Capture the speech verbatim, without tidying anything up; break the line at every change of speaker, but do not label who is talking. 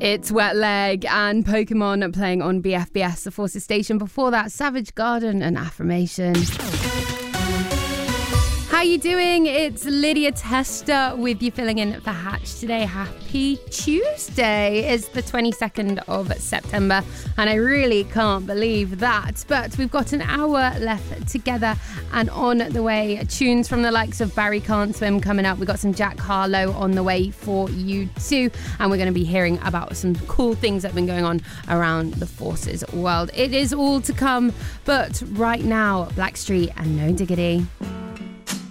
It's Wet Leg and Pokemon playing on B F B S, the Forces Station. Before that, Savage Garden and Affirmation. How you doing? It's Lydia Tester with you filling in for Hatch today. Happy Tuesday. It's the twenty-second of September and I really can't believe that. But we've got an hour left together and on the way, tunes from the likes of Barry Can't Swim coming up. We've got some Jack Harlow on the way for you too. And we're going to be hearing about some cool things that have been going on around the Forces world. It is all to come. But right now, Blackstreet and No Diggity.